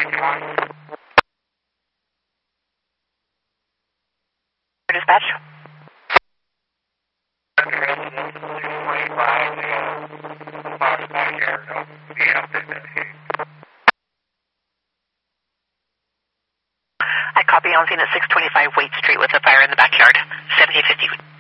Dispatch. I copy on scene at 625 Waite Street with a fire in the backyard. 7050.